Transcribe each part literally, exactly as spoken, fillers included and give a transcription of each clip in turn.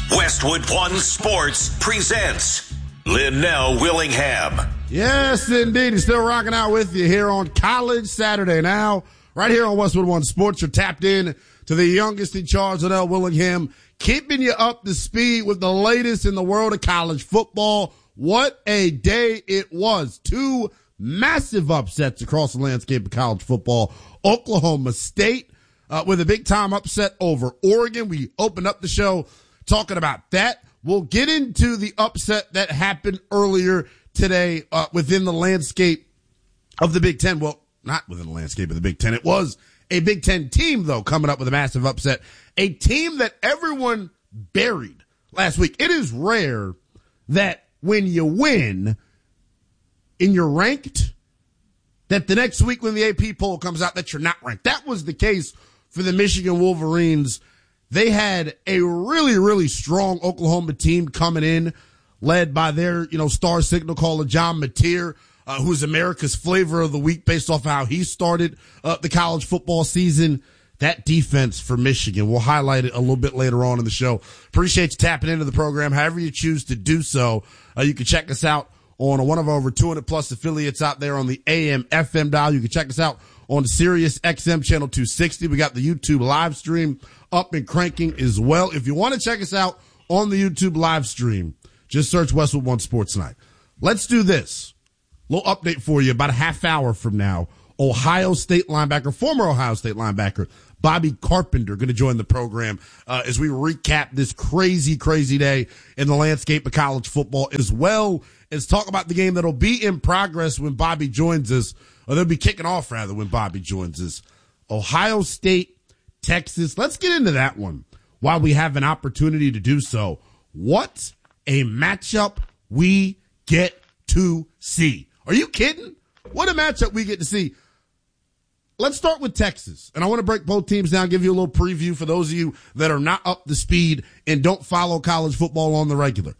Westwood One Sports presents Linnell Willingham. Yes, indeed. He's still rocking out with you here on College Saturday. Now, right here on Westwood One Sports, you're tapped in to the youngest in charge, Linnell Willingham, keeping you up to speed with the latest in the world of college football. What a day it was. Two massive upsets across the landscape of college football. Oklahoma State uh, with a big-time upset over Oregon. We opened up the show talking about that. We'll get into the upset that happened earlier today uh, within the landscape of the Big Ten. Well, not within the landscape of the Big Ten. It was a Big Ten team, though, coming up with a massive upset. A team that everyone buried last week. It is rare that when you win and you're ranked, that the next week when the A P poll comes out that you're not ranked. That was the case for the Michigan Wolverines. They had a really, really strong Oklahoma team coming in, led by their, you know, star signal caller, John Mateer, uh, who's America's flavor of the week based off of how he started uh, the college football season. That defense for Michigan, we'll highlight it a little bit later on in the show. Appreciate you tapping into the program. However you choose to do so, uh, you can check us out on one of our over two hundred plus affiliates out there on the A M F M dial. You can check us out on the Sirius X M channel two sixty. We got the YouTube live stream up and cranking as well. If you want to check us out on the YouTube live stream, just search Westwood One Sports Night. Let's do this. Little update for you about a half hour from now. Ohio State linebacker, former Ohio State linebacker, Bobby Carpenter, going to join the program uh, as we recap this crazy, crazy day in the landscape of college football, as well as talk about the game that'll be in progress when Bobby joins us, or they'll be kicking off, rather, when Bobby joins us. Ohio State, Texas. Let's get into that one while we have an opportunity to do so. What a matchup we get to see. Are you kidding? What a matchup we get to see. Let's start with Texas. And I want to break both teams down, give you a little preview for those of you that are not up to speed and don't follow college football on the regular.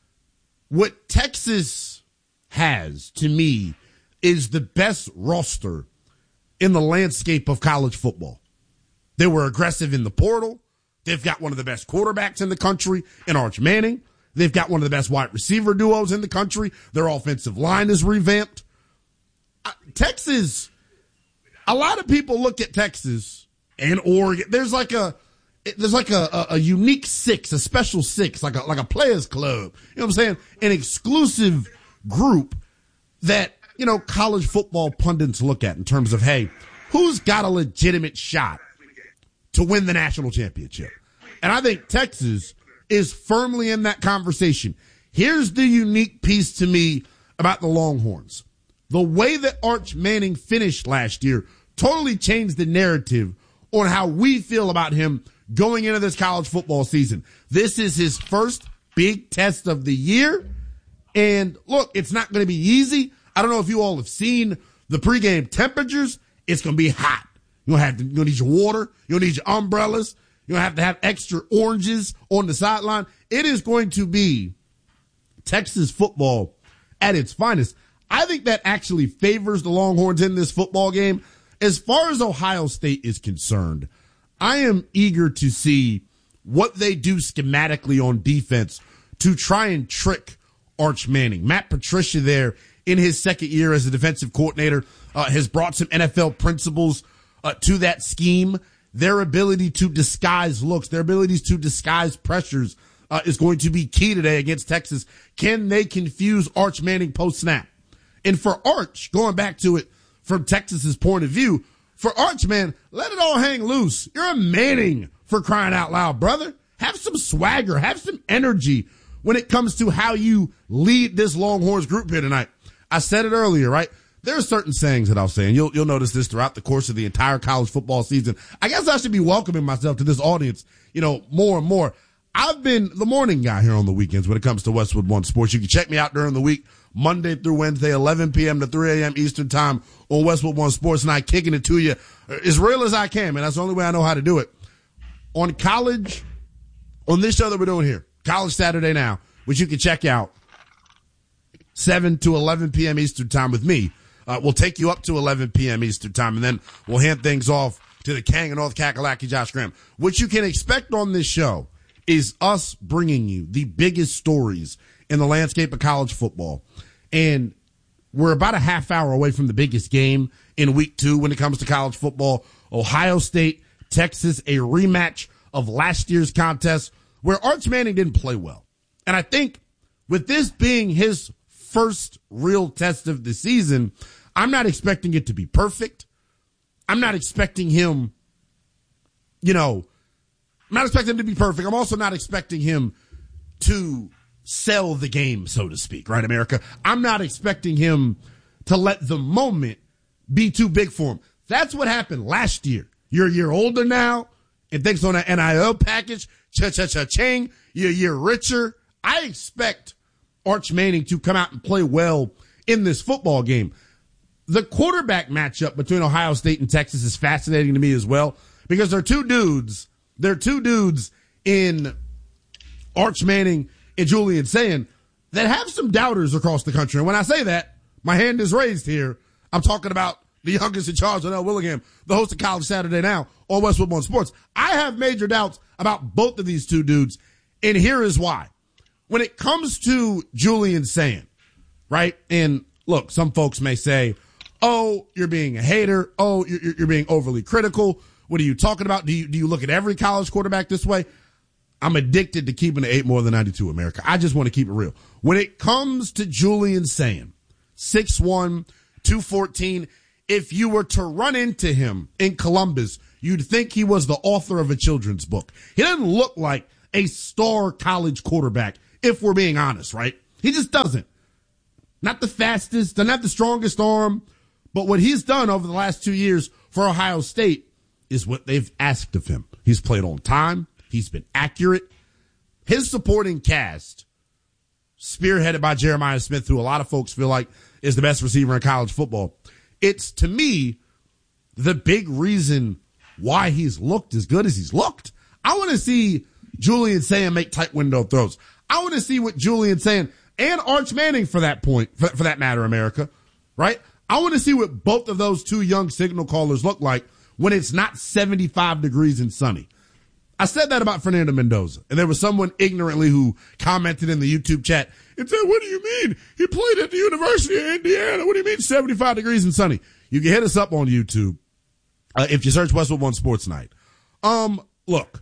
What Texas has, to me, is the best roster in the landscape of college football. They were aggressive in the portal. They've got one of the best quarterbacks in the country in Arch Manning. They've got one of the best wide receiver duos in the country. Their offensive line is revamped. Uh, Texas, a lot of people look at Texas and Oregon. There's like a, there's like a, a, a unique six, a special six, like a, like a players club. You know what I'm saying? An exclusive group that, you know, college football pundits look at in terms of, hey, who's got a legitimate shot to win the national championship? And I think Texas is firmly in that conversation. Here's the unique piece to me about the Longhorns. The way that Arch Manning finished last year totally changed the narrative on how we feel about him going into this college football season. This is his first big test of the year. And look, it's not going to be easy. I don't know if you all have seen the pregame temperatures. It's going to be hot. You're going to have to, you're going to need your water. You're going to need your umbrellas. You're going to have to have extra oranges on the sideline. It is going to be Texas football at its finest. I think that actually favors the Longhorns in this football game. As far as Ohio State is concerned, I am eager to see what they do schematically on defense to try and trick Arch Manning. Matt Patricia there in his second year as a defensive coordinator uh, has brought some N F L principles uh, to that scheme. Their ability to disguise looks, their abilities to disguise pressures uh, is going to be key today against Texas. Can they confuse Arch Manning post-snap? And for Arch, going back to it from Texas's point of view, for Arch, man, let it all hang loose. You're a Manning, for crying out loud, brother. Have some swagger, have some energy when it comes to how you lead this Longhorns group here tonight. I said it earlier, right? There are certain sayings that I'll say, and you'll, you'll notice this throughout the course of the entire college football season. I guess I should be welcoming myself to this audience, you know, more and more. I've been the morning guy here on the weekends when it comes to Westwood One Sports. You can check me out during the week, Monday through Wednesday, eleven p.m. to three a.m. Eastern time on Westwood One Sports, and I kicking it to you as real as I can, man. That's the only way I know how to do it. On college, on this show that we're doing here, College Saturday Now, which you can check out seven to eleven p.m. Eastern time with me. Uh, we'll take you up to eleven p.m. Eastern time, and then we'll hand things off to the King of North Kakalaki, Josh Graham. What you can expect on this show is us bringing you the biggest stories in the landscape of college football. And we're about a half hour away from the biggest game in week two when it comes to college football. Ohio State, Texas, a rematch of last year's contest where Arch Manning didn't play well. And I think with this being his first real test of the season, I'm not expecting it to be perfect. I'm not expecting him, you know, I'm not expecting him to be perfect. I'm also not expecting him to sell the game, so to speak, right, America? I'm not expecting him to let the moment be too big for him. That's what happened last year. You're a year older now, and thanks on that N I L package, cha-cha-cha-ching, you're a year richer. I expect Arch Manning to come out and play well in this football game. The quarterback matchup between Ohio State and Texas is fascinating to me as well because they're two dudes. They're two dudes in Arch Manning and Julian Sayin that have some doubters across the country. And when I say that, my hand is raised here. I'm talking about the youngest in charge, Linnell Willingham, the host of College Saturday Now on Westwood One Sports. I have major doubts about both of these two dudes, and here is why. When it comes to Julian Sayin, right? And look, some folks may say, oh, you're being a hater. Oh, you're, you're being overly critical. What are you talking about? Do you, do you look at every college quarterback this way? I'm addicted to keeping the eight more than ninety-two, America. I just want to keep it real. When it comes to Julian Sayin, six one, two fourteen, if you were to run into him in Columbus, you'd think he was the author of a children's book. He doesn't look like a star college quarterback, if we're being honest, right? He just doesn't. Not the fastest, doesn't have the strongest arm, but what he's done over the last two years for Ohio State is what they've asked of him. He's played on time. He's been accurate. His supporting cast, spearheaded by Jeremiah Smith, who a lot of folks feel like is the best receiver in college football. It's, to me, the big reason why he's looked as good as he's looked. I want to see Julian Sayin make tight window throws. I want to see what Julian Sayin and Arch Manning, for that point, for, for that matter, America, right? I want to see what both of those two young signal callers look like when it's not seventy-five degrees and sunny. I said that about Fernando Mendoza, and there was someone ignorantly who commented in the YouTube chat and said, what do you mean? He played at the University of Indiana. What do you mean seventy-five degrees and sunny? You can hit us up on YouTube uh, if you search Westwood One Sports Night. Um, look,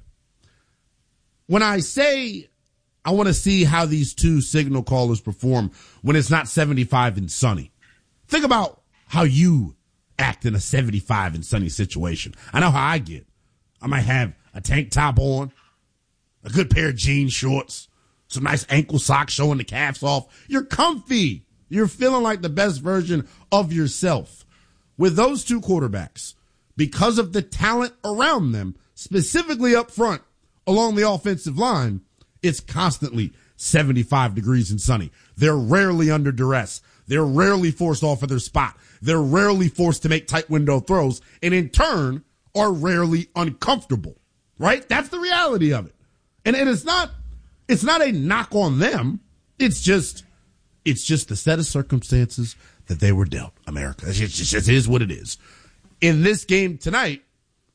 when I say I want to see how these two signal callers perform when it's not seventy-five and sunny, think about how you act in a seventy-five and sunny situation. I know how I get. I might have a tank top on, a good pair of jean shorts, some nice ankle socks showing the calves off. You're comfy. You're feeling like the best version of yourself. With those two quarterbacks, because of the talent around them, specifically up front along the offensive line, it's constantly seventy-five degrees and sunny. They're rarely under duress. They're rarely forced off of their spot. They're rarely forced to make tight window throws, and in turn are rarely uncomfortable. Right? That's the reality of it. And, and it's not, it's not a knock on them. It's just, it's just the set of circumstances that they were dealt, America. It just, just is what it is. In this game tonight,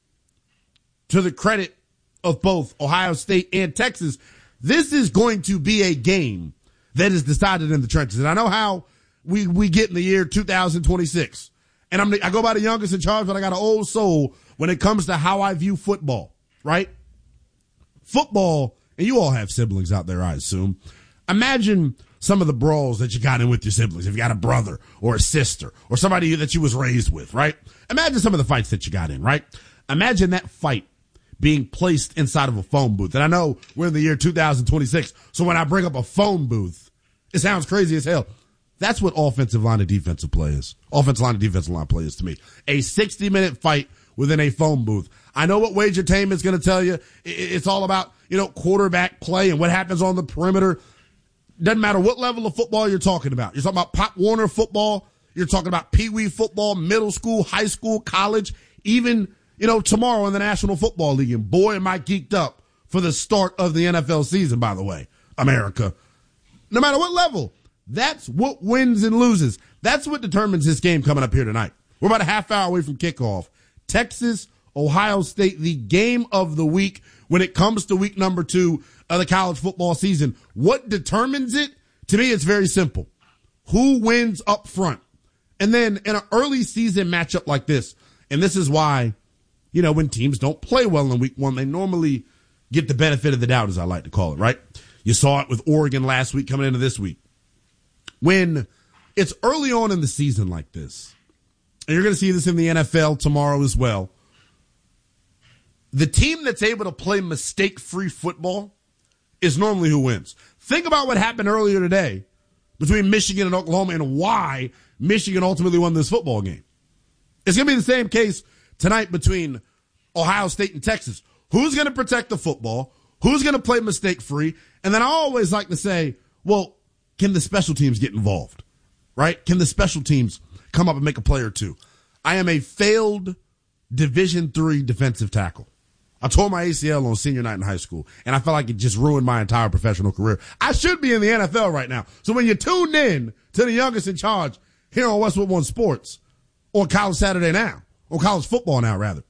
to the credit of both Ohio State and Texas, this is going to be a game that is decided in the trenches. And I know how we, we get in the year two thousand twenty-six. And I'm, I go by the youngest in charge, but I got an old soul when it comes to how I view football. Right? Football, and you all have siblings out there, I assume. Imagine some of the brawls that you got in with your siblings. If you got a brother or a sister or somebody that you was raised with, right? Imagine some of the fights that you got in, right? Imagine that fight being placed inside of a phone booth. And I know we're in the year two thousand twenty-six, so when I bring up a phone booth, it sounds crazy as hell. That's what offensive line and defensive play is. Offensive line and defensive line play is to me. A sixty-minute fight within a phone booth. I know what Wagertainment's going to tell you. It's all about, you know, quarterback play and what happens on the perimeter. Doesn't matter what level of football you're talking about. You're talking about Pop Warner football. You're talking about Pee Wee football, middle school, high school, college, even, you know, tomorrow in the National Football League. And boy, am I geeked up for the start of the N F L season, by the way, America. No matter what level, that's what wins and loses. That's what determines this game coming up here tonight. We're about a half hour away from kickoff. Texas, Ohio State, the game of the week when it comes to week number two of the college football season. What determines it? To me, it's very simple. Who wins up front? And then in an early season matchup like this, and this is why, you know, when teams don't play well in week one, they normally get the benefit of the doubt, as I like to call it, right? You saw it with Oregon last week coming into this week. When it's early on in the season like this, and you're going to see this in the N F L tomorrow as well, the team that's able to play mistake-free football is normally who wins. Think about what happened earlier today between Michigan and Oklahoma and why Michigan ultimately won this football game. It's going to be the same case tonight between Ohio State and Texas. Who's going to protect the football? Who's going to play mistake-free? And then I always like to say, well, can the special teams get involved? Right? Can the special teams come up and make a play or two? I am a failed Division three defensive tackle. I tore my A C L on senior night in high school, and I felt like it just ruined my entire professional career. I should be in the N F L right now. So when you tune in to the youngest in charge here on Westwood One Sports, on College Saturday Now, on college football now, rather,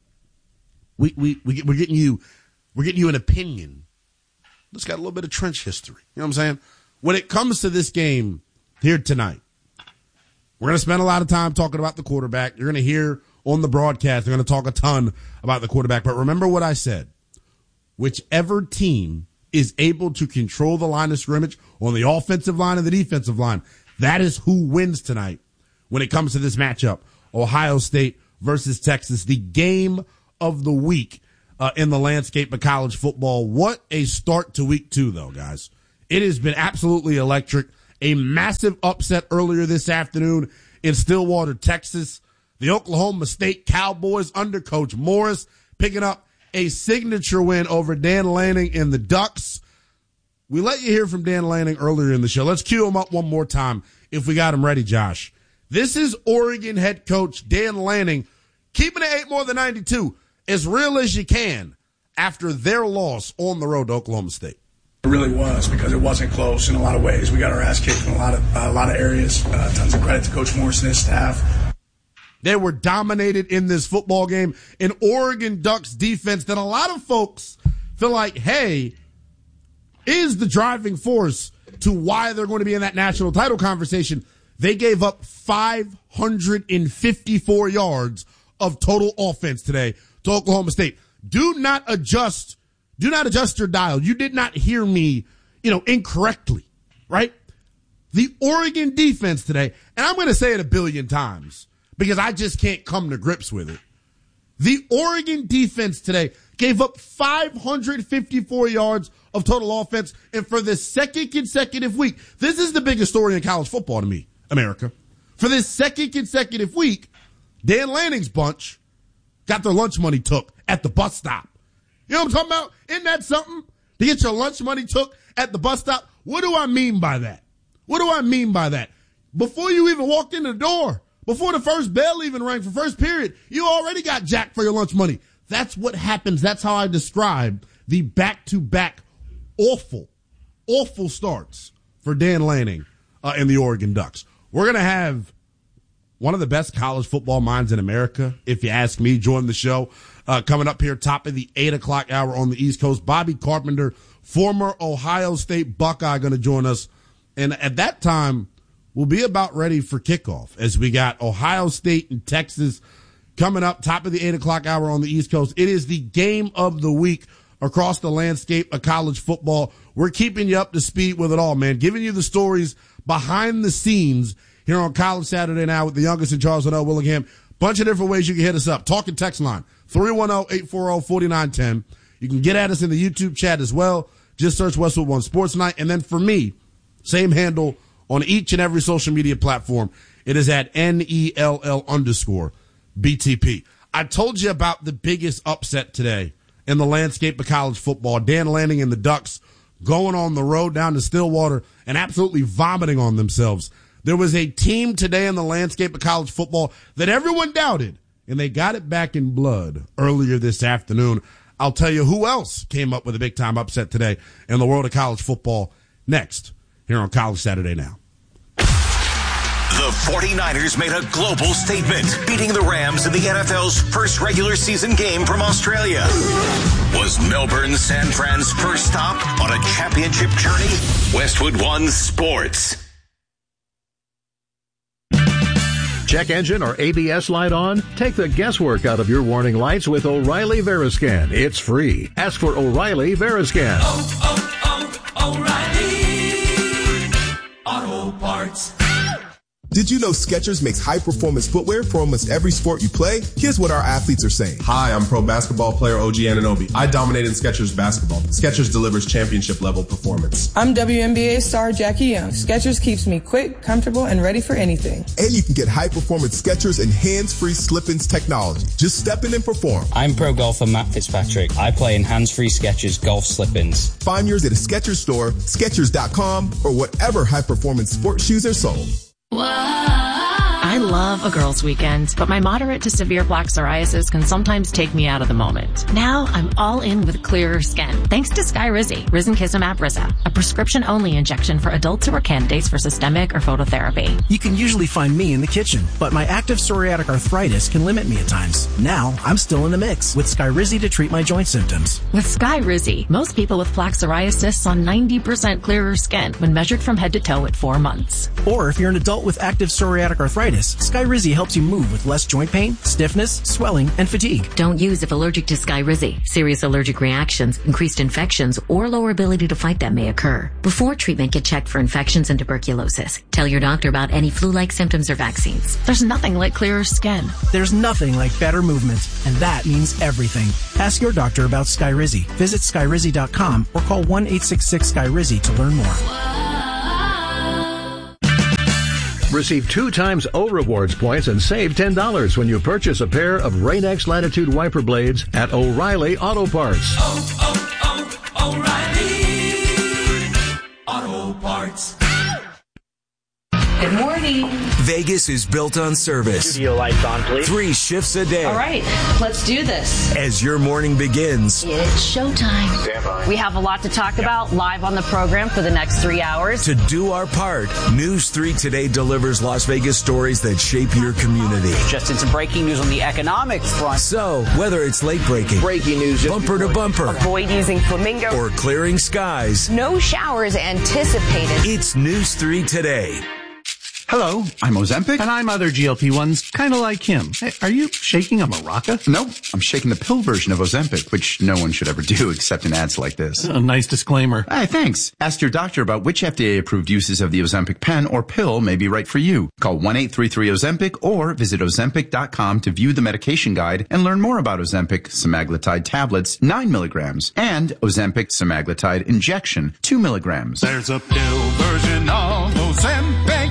we we we we're getting you we're getting you an opinion that's got a little bit of trench history. You know what I'm saying? When it comes to this game here tonight, we're going to spend a lot of time talking about the quarterback. You're going to hear on the broadcast, they're going to talk a ton about the quarterback. But remember what I said. Whichever team is able to control the line of scrimmage on the offensive line and the defensive line, that is who wins tonight when it comes to this matchup. Ohio State versus Texas, the game of the week uh, in the landscape of college football. What a start to week two, though, guys. It has been absolutely electric. A massive upset earlier this afternoon in Stillwater, Texas. The Oklahoma State Cowboys under Coach Morris picking up a signature win over Dan Lanning and the Ducks. We let you hear from Dan Lanning earlier in the show. Let's cue him up one more time if we got him ready, Josh. This is Oregon head coach Dan Lanning keeping it eight more than ninety-two, as real as you can after their loss on the road to Oklahoma State. It really was, because it wasn't close in a lot of ways. We got our ass kicked in a lot of uh, a lot of areas. Uh, tons of credit to Coach Morris and his staff. They were dominated in this football game. An Oregon Ducks defense that a lot of folks feel like, hey, is the driving force to why they're going to be in that national title conversation. They gave up five hundred fifty-four yards of total offense today to Oklahoma State. Do not adjust, do not adjust your dial. You did not hear me, you know, incorrectly, right? The Oregon defense today, and I'm going to say it a billion times, because I just can't come to grips with it. The Oregon defense today gave up five hundred fifty-four yards of total offense, and for the second consecutive week, this is the biggest story in college football to me, America. For this second consecutive week, Dan Lanning's bunch got their lunch money took at the bus stop. You know what I'm talking about? Isn't that something? To get your lunch money took at the bus stop? What do I mean by that? What do I mean by that? Before you even walked in the door, before the first bell even rang for first period, you already got jacked for your lunch money. That's what happens. That's how I describe the back-to-back awful, awful starts for Dan Lanning uh, and the Oregon Ducks. We're going to have one of the best college football minds in America, if you ask me, join the show. Uh, coming up here, top of the eight o'clock hour on the East Coast, Bobby Carpenter, former Ohio State Buckeye, going to join us. And at that time, we'll be about ready for kickoff as we got Ohio State and Texas coming up, top of the eight o'clock hour on the East Coast. It is the game of the week across the landscape of college football. We're keeping you up to speed with it all, man, giving you the stories behind the scenes here on College Saturday Now with the youngest in Charles L. Willingham. Bunch of different ways you can hit us up. Talking text line, three one zero, eight four zero, four nine one zero. You can get at us in the YouTube chat as well. Just search Westwood One Sports Night. And then for me, same handle on each and every social media platform. It is at N E L L underscore B T P. I told you about the biggest upset today in the landscape of college football. Dan Lanning and the Ducks going on the road down to Stillwater and absolutely vomiting on themselves. There was a team today in the landscape of college football that everyone doubted, and they got it back in blood earlier this afternoon. I'll tell you who else came up with a big-time upset today in the world of college football next here on College Saturday Now. The The forty-niners made a global statement, beating the Rams in the N F L's first regular season game from Australia. Was Melbourne San Fran's first stop on a championship journey? Westwood One Sports. Check engine or A B S light on? Take the guesswork out of your warning lights with O'Reilly Veriscan. It's free. Ask for O'Reilly Veriscan. Oh, oh, oh, O'Reilly Auto Parts. Did you know Skechers makes high-performance footwear for almost every sport you play? Here's what our athletes are saying. Hi, I'm pro basketball player O G Anunoby. I dominate in Skechers basketball. Skechers delivers championship-level performance. I'm W N B A star Jackie Young. Skechers keeps me quick, comfortable, and ready for anything. And you can get high-performance Skechers and hands-free slip-ins technology. Just step in and perform. I'm pro golfer Matt Fitzpatrick. I play in hands-free Skechers golf slip-ins. Find yours at a Skechers store, Skechers dot com, or whatever high-performance sports shoes are sold. I love a girls' weekend, but my moderate to severe plaque psoriasis can sometimes take me out of the moment. Now I'm all in with clearer skin, thanks to Skyrizi, Risankizumab Riza, a prescription-only injection for adults who are candidates for systemic or phototherapy. You can usually find me in the kitchen, but my active psoriatic arthritis can limit me at times. Now I'm still in the mix with Skyrizi to treat my joint symptoms. With Skyrizi, most people with plaque psoriasis saw ninety percent clearer skin when measured from head to toe at four months. Or if you're an adult with active psoriatic arthritis, Skyrizi helps you move with less joint pain, stiffness, swelling, and fatigue. Don't use if allergic to Skyrizi. Serious allergic reactions, increased infections, or lower ability to fight them may occur. Before treatment, get checked for infections and tuberculosis. Tell your doctor about any flu-like symptoms or vaccines. There's nothing like clearer skin. There's nothing like better movement, and that means everything. Ask your doctor about Skyrizi. Visit Skyrizi dot com or call one eight six six Skyrizi to learn more. Receive two times O Rewards points and save ten dollars when you purchase a pair of Rain-X Latitude wiper blades at O'Reilly Auto Parts. Oh, oh, oh, O'Reilly Auto Parts. Good morning. Vegas is built on service. Studio lights on, please. Three shifts a day. All right, let's do this. As your morning begins. It's showtime. We have a lot to talk yep. about live on the program for the next three hours. To do our part, News three Today delivers Las Vegas stories that shape your community. Just in some breaking news on the economic front. So, whether it's late breaking, breaking news, bumper to bumper, avoid using flamingo, or clearing skies, no showers anticipated. It's News three Today. Hello, I'm Ozempic. And I'm other G L P ones, kind of like him. Hey, are you shaking a maraca? No, I'm shaking the pill version of Ozempic, which no one should ever do except in ads like this. A nice disclaimer. Hey, thanks. Ask your doctor about which F D A-approved uses of the Ozempic pen or pill may be right for you. Call one eight three three Ozempic or visit Ozempic dot com to view the medication guide and learn more about Ozempic semaglutide tablets, nine milligrams, and Ozempic semaglutide injection, two milligrams. There's a pill version of Ozempic.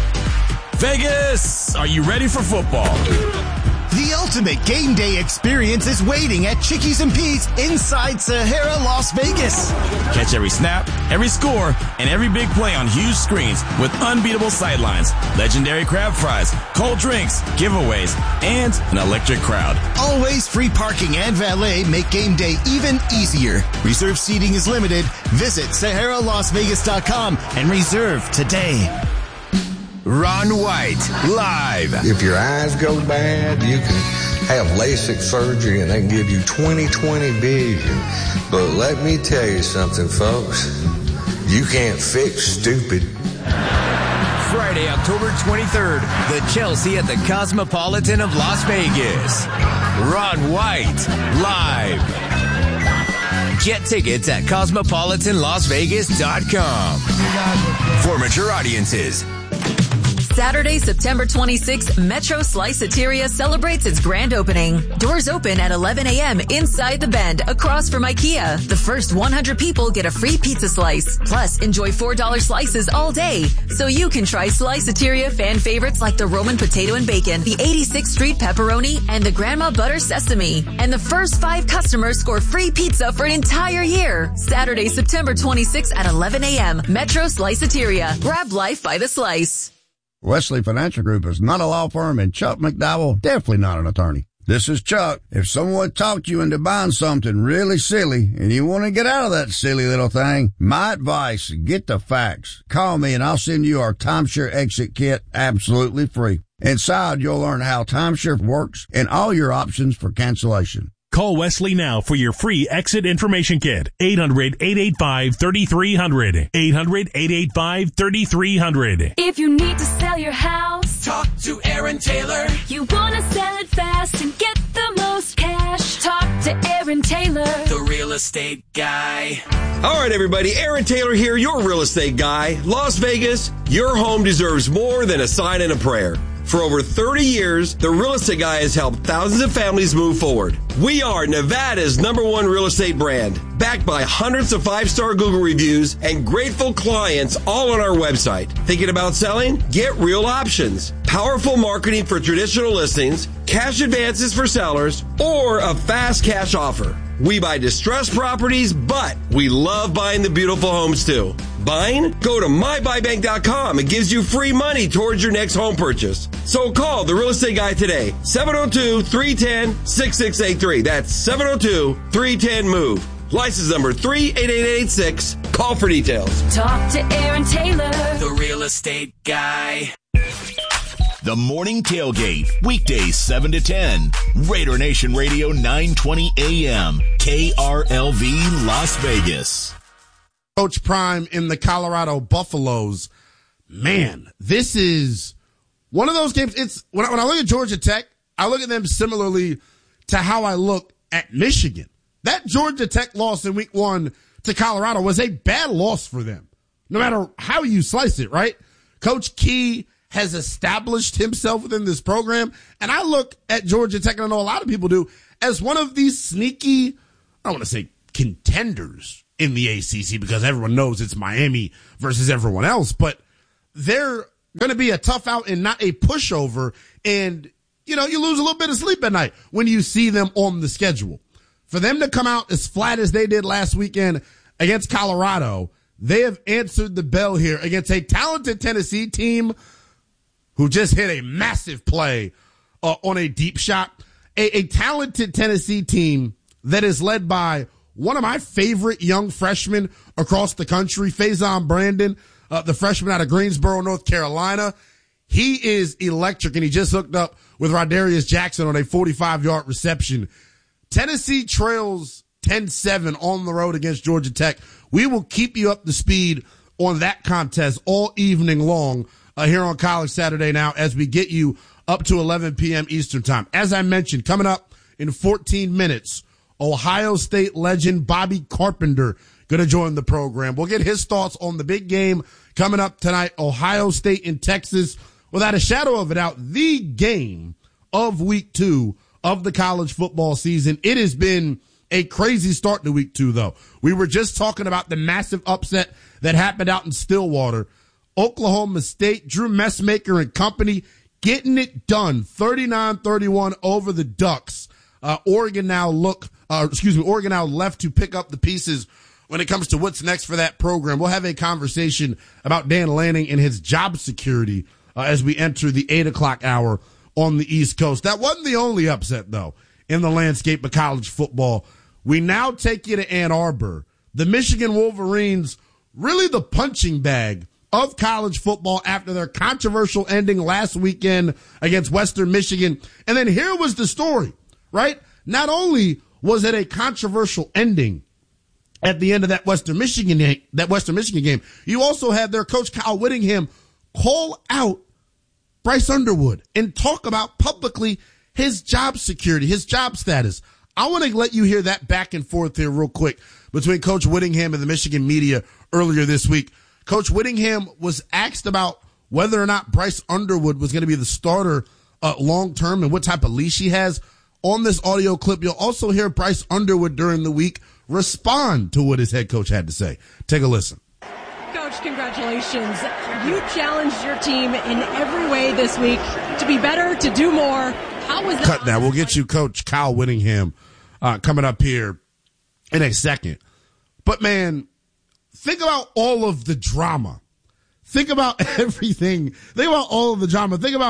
Vegas, are you ready for football? The ultimate game day experience is waiting at Chickies and Pete's inside Sahara, Las Vegas. Catch every snap, every score, and every big play on huge screens with unbeatable sightlines, legendary crab fries, cold drinks, giveaways, and an electric crowd. Always free parking and valet make game day even easier. Reserve seating is limited. Visit Sahara Las Vegas dot com and reserve today. Ron White, live. If your eyes go bad, you can have LASIK surgery and they can give you twenty twenty vision. But let me tell you something, folks. You can't fix stupid. Friday, October twenty-third, the Chelsea at the Cosmopolitan of Las Vegas. Ron White, live. Get tickets at cosmopolitan las vegas dot com. For mature audiences. Saturday, September twenty-sixth, Metro Sliceateria celebrates its grand opening. Doors open at eleven a.m. inside the Bend, across from IKEA. The first one hundred people get a free pizza slice. Plus, enjoy four dollar slices all day. So you can try Sliceateria fan favorites like the Roman potato and bacon, the eighty-sixth Street pepperoni, and the Grandma Butter Sesame. And the first five customers score free pizza for an entire year. Saturday, September twenty-sixth at eleven a.m. Metro Sliceateria. Grab life by the slice. Wesley Financial Group is not a law firm, and Chuck McDowell definitely not an attorney. This is Chuck. If someone talked you into buying something really silly and you want to get out of that silly little thing, my advice, get the facts. Call me and I'll send you our timeshare exit kit absolutely free. Inside, you'll learn how timeshare works and all your options for cancellation. Call Wesley now for your free exit information kit. eight hundred, eight eight five, three three zero zero. eight hundred, eight eight five, three three zero zero. If you need to sell your house, talk to Aaron Taylor. You want to sell it fast and get the most cash, talk to Aaron Taylor, the real estate guy. All right, everybody. Aaron Taylor here, your real estate guy. Las Vegas, your home deserves more than a sign and a prayer. For over thirty years, the Real Estate Guy has helped thousands of families move forward. We are Nevada's number one real estate brand, backed by hundreds of five-star Google reviews and grateful clients all on our website. Thinking about selling? Get real options. Powerful marketing for traditional listings, cash advances for sellers, or a fast cash offer. We buy distressed properties, but we love buying the beautiful homes too. Buying? Go to my buy bank dot com. It gives you free money towards your next home purchase. So call the Real Estate Guy today, seven oh two, three one zero, six six eight three. That's seven oh two, three one zero, MOVE. License number three eight eight eight six. Call for details. talk to Aaron Taylor, the Real Estate Guy. The Morning Tailgate, weekdays seven to ten. Raider Nation Radio nine twenty A M, K R L V Las Vegas. Coach Prime in the Colorado Buffaloes. Man, this is one of those games. It's when I, when I look at Georgia Tech, I look at them similarly to how I look at Michigan. That Georgia Tech loss in week one to Colorado was a bad loss for them, no matter how you slice it, right? Coach Key has established himself within this program, and I look at Georgia Tech, and I know a lot of people do, as one of these sneaky, I don't want to say contenders in the A C C, because everyone knows it's Miami versus everyone else, but they're going to be a tough out and not a pushover, and, you know, you lose a little bit of sleep at night when you see them on the schedule. For them to come out as flat as they did last weekend against Colorado, they have answered the bell here against a talented Tennessee team who just hit a massive play uh, on a deep shot. A, a talented Tennessee team that is led by one of my favorite young freshmen across the country, Faison Brandon, uh, the freshman out of Greensboro, North Carolina. He is electric, and he just hooked up with Rodarius Jackson on a forty-five-yard reception. Tennessee trails ten seven on the road against Georgia Tech. We will keep you up to speed on that contest all evening long uh, here on College Saturday Now as we get you up to eleven p.m. Eastern Time. As I mentioned, coming up in fourteen minutes, Ohio State legend Bobby Carpenter going to join the program. We'll get his thoughts on the big game coming up tonight, Ohio State and Texas. Without a shadow of a doubt, the game of week two of the college football season. It has been a crazy start to week two, though. We were just talking about the massive upset that happened out in Stillwater. Oklahoma State, Drew Messmaker and company getting it done, thirty-nine thirty-one over the Ducks. Uh, Oregon now look, uh, excuse me, Oregon now left to pick up the pieces when it comes to what's next for that program. We'll have a conversation about Dan Lanning and his job security uh, as we enter the eight o'clock hour on the East Coast. That wasn't the only upset, though, in the landscape of college football. We now take you to Ann Arbor. The Michigan Wolverines, really the punching bag of college football after their controversial ending last weekend against Western Michigan. And then here was the story, right? Not only was it a controversial ending at the end of that Western Michigan game, that Western Michigan game, you also had their coach Kyle Whittingham call out Bryce Underwood and talk about publicly his job security, his job status. I want to let you hear that back and forth here real quick between Coach Whittingham and the Michigan media earlier this week. Coach Whittingham was asked about whether or not Bryce Underwood was going to be the starter uh, long term and what type of leash he has. On this audio clip, you'll also hear Bryce Underwood during the week respond to what his head coach had to say. Take a listen. Coach, congratulations. You challenged your team in every way this week to be better, to do more. How was that? Cut that. We'll get you Coach Kyle Whittingham uh, coming up here in a second. But, man, think about all of the drama. Think about everything. Think about all of the drama. Think about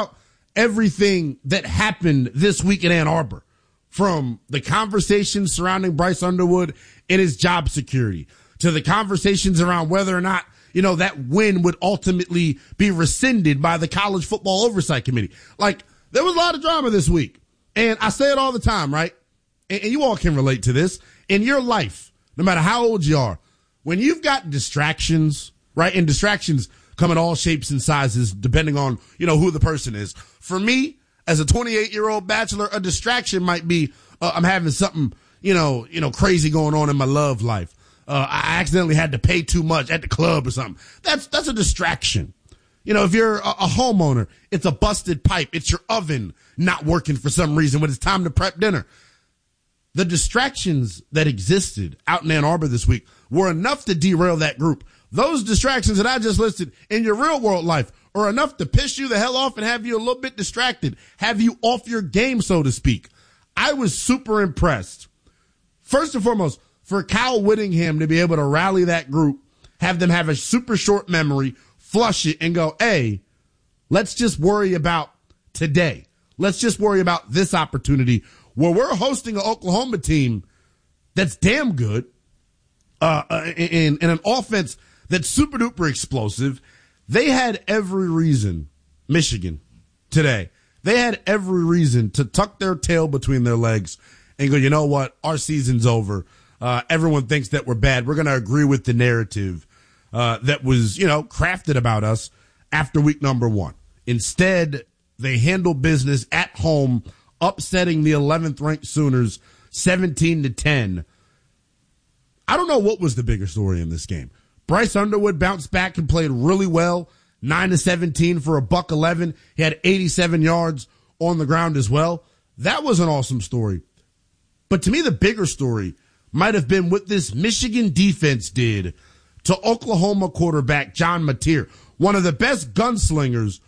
everything that happened this week in Ann Arbor, from the conversations surrounding Bryce Underwood and his job security to the conversations around whether or not, you know, that win would ultimately be rescinded by the College Football Oversight Committee. Like, there was a lot of drama this week. And I say it all the time, right? And, and you all can relate to this. In your life, no matter how old you are, when you've got distractions, right? And distractions come in all shapes and sizes depending on, you know, who the person is. For me, as a twenty-eight-year-old bachelor, a distraction might be uh, I'm having something, you know, you know, crazy going on in my love life. Uh, I accidentally had to pay too much at the club or something. That's that's a distraction. You know, if you're a, a homeowner, it's a busted pipe. It's your oven not working for some reason when it's time to prep dinner. The distractions that existed out in Ann Arbor this week were enough to derail that group. Those distractions that I just listed in your real world life are enough to piss you the hell off and have you a little bit distracted, have you off your game, so to speak. I was super impressed. First and foremost, for Kyle Whittingham to be able to rally that group, have them have a super short memory, flush it, and go, hey, let's just worry about today. Let's just worry about this opportunity where we're hosting an Oklahoma team that's damn good, uh, in, in an offense that's super duper explosive. They had every reason, Michigan, today, they had every reason to tuck their tail between their legs and go, you know what, our season's over. Uh, everyone thinks that we're bad. We're going to agree with the narrative uh, that was, you know, crafted about us after week number one. Instead, they handled business at home, upsetting the eleventh ranked Sooners seventeen to ten. I don't know what was the bigger story in this game. Bryce Underwood bounced back and played really well, nine to seventeen for a buck eleven. He had eighty-seven yards on the ground as well. That was an awesome story. But to me, the bigger story might have been what this Michigan defense did to Oklahoma quarterback John Mateer, one of the best gunslingers